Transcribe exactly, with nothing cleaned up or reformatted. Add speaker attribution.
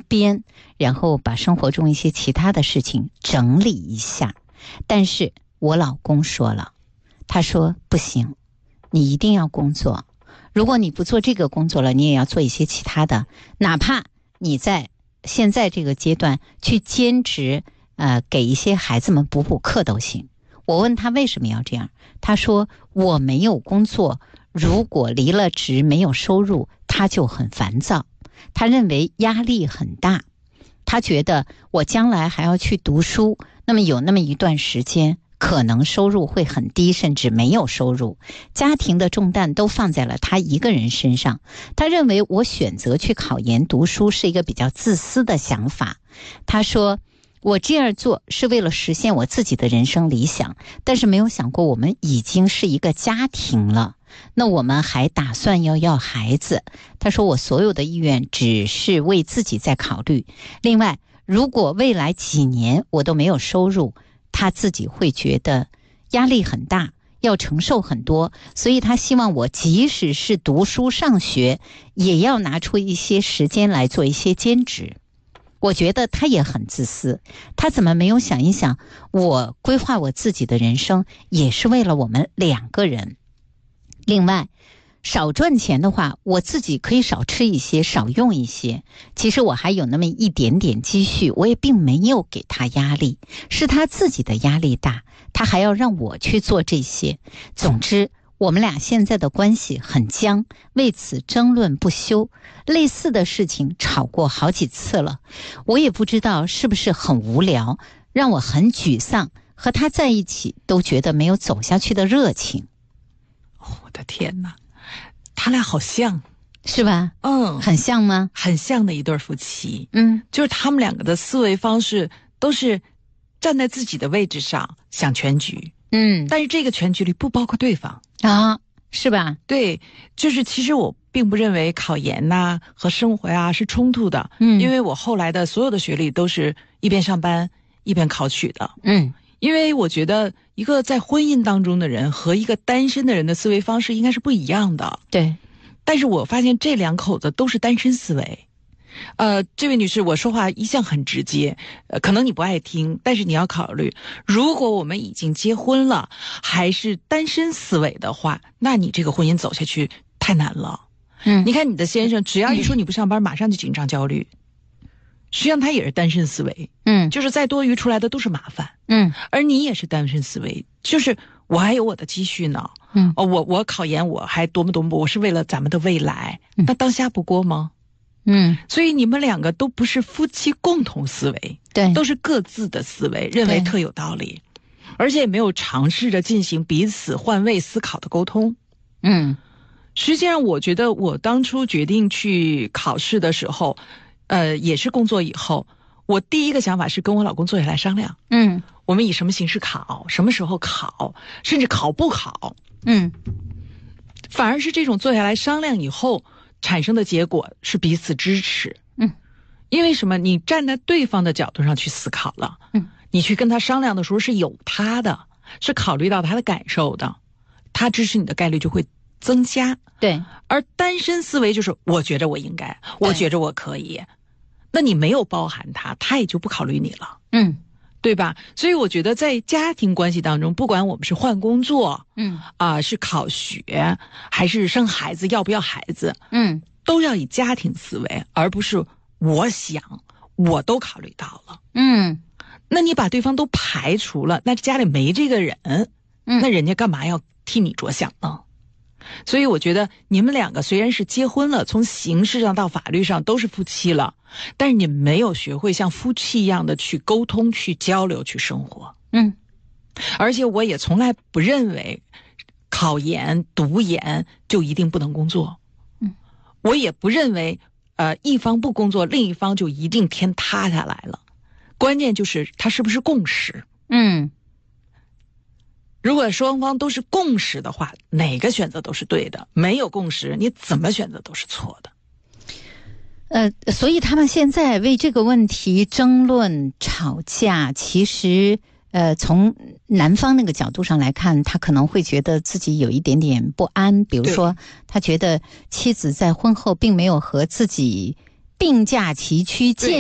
Speaker 1: 边，然后把生活中一些其他的事情整理一下。但是我老公说了，他说不行，你一定要工作，如果你不做这个工作了，你也要做一些其他的，哪怕你在现在这个阶段去兼职，呃，给一些孩子们补补课都行。我问他为什么要这样，他说我没有工作，如果离了职没有收入，他就很烦躁，他认为压力很大，他觉得我将来还要去读书，那么有那么一段时间可能收入会很低，甚至没有收入，家庭的重担都放在了他一个人身上。他认为我选择去考研读书是一个比较自私的想法。他说我这样做是为了实现我自己的人生理想，但是没有想过我们已经是一个家庭了，那我们还打算要要孩子。他说我所有的意愿只是为自己在考虑，另外如果未来几年我都没有收入，他自己会觉得压力很大，要承受很多，所以他希望我即使是读书上学，也要拿出一些时间来做一些兼职。我觉得他也很自私，他怎么没有想一想，我规划我自己的人生也是为了我们两个人。另外少赚钱的话，我自己可以少吃一些，少用一些，其实我还有那么一点点积蓄，我也并没有给他压力，是他自己的压力大，他还要让我去做这些。总之我们俩现在的关系很僵，为此争论不休，类似的事情吵过好几次了，我也不知道是不是很无聊，让我很沮丧，和他在一起都觉得没有走下去的热情。
Speaker 2: 哦，我的天哪，他俩好像
Speaker 1: 是吧？
Speaker 2: 嗯，
Speaker 1: 很像吗？
Speaker 2: 很像的一对夫妻。
Speaker 1: 嗯，
Speaker 2: 就是他们两个的思维方式都是站在自己的位置上想全局，
Speaker 1: 嗯，
Speaker 2: 但是这个全局里不包括对方
Speaker 1: 啊，是吧？
Speaker 2: 对，就是其实我并不认为考研呐、啊、和生活啊是冲突的，
Speaker 1: 嗯，
Speaker 2: 因为我后来的所有的学历都是一边上班一边考取的，
Speaker 1: 嗯，
Speaker 2: 因为我觉得一个在婚姻当中的人和一个单身的人的思维方式应该是不一样的。
Speaker 1: 对，
Speaker 2: 但是我发现这两口子都是单身思维。呃，这位女士，我说话一向很直接，呃，可能你不爱听，但是你要考虑，如果我们已经结婚了，还是单身思维的话，那你这个婚姻走下去太难了。
Speaker 1: 嗯，
Speaker 2: 你看你的先生，只要一说你不上班，马上就紧张焦虑。实际上他也是单身思维，
Speaker 1: 嗯，
Speaker 2: 就是再多余出来的都是麻烦，
Speaker 1: 嗯，
Speaker 2: 而你也是单身思维，就是我还有我的积蓄呢，
Speaker 1: 嗯，
Speaker 2: 哦，我我考研我还多么多么，我是为了咱们的未来，
Speaker 1: 嗯、
Speaker 2: 那当下不过吗？
Speaker 1: 嗯，
Speaker 2: 所以你们两个都不是夫妻共同思维，
Speaker 1: 对，
Speaker 2: 都是各自的思维，认为特有道理，而且也没有尝试着进行彼此换位思考的沟通。
Speaker 1: 嗯，
Speaker 2: 实际上我觉得我当初决定去考试的时候，呃，也是工作以后，我第一个想法是跟我老公坐下来商量，
Speaker 1: 嗯，
Speaker 2: 我们以什么形式考，什么时候考，甚至考不考，
Speaker 1: 嗯，
Speaker 2: 反而是这种坐下来商量以后产生的结果是彼此支持。
Speaker 1: 嗯，
Speaker 2: 因为什么？你站在对方的角度上去思考了，
Speaker 1: 嗯，
Speaker 2: 你去跟他商量的时候是有他的，是考虑到他的感受的，他支持你的概率就会增加。
Speaker 1: 对，
Speaker 2: 而单身思维就是我觉着我应该，我觉着我可以，那你没有包含他，他也就不考虑你了。
Speaker 1: 嗯，
Speaker 2: 对吧？所以我觉得在家庭关系当中，不管我们是换工作，
Speaker 1: 嗯
Speaker 2: 啊、呃，是考学，还是生孩子，要不要孩子，
Speaker 1: 嗯，
Speaker 2: 都要以家庭思维，而不是我想，我都考虑到了。
Speaker 1: 嗯，
Speaker 2: 那你把对方都排除了，那家里没这个人，
Speaker 1: 嗯，
Speaker 2: 那人家干嘛要替你着想呢？所以我觉得你们两个虽然是结婚了，从形式上到法律上都是夫妻了，但是你没有学会像夫妻一样的去沟通、去交流、去生活。
Speaker 1: 嗯，
Speaker 2: 而且我也从来不认为考研、读研就一定不能工作。
Speaker 1: 嗯，
Speaker 2: 我也不认为呃一方不工作，另一方就一定天塌下来了。关键就是它是不是共识。
Speaker 1: 嗯。
Speaker 2: 如果双方都是共识的话，哪个选择都是对的；没有共识，你怎么选择都是错的。
Speaker 1: 呃，所以他们现在为这个问题争论、吵架，其实呃，从男方那个角度上来看，他可能会觉得自己有一点点不安。比如说，他觉得妻子在婚后并没有和自己并驾齐驱。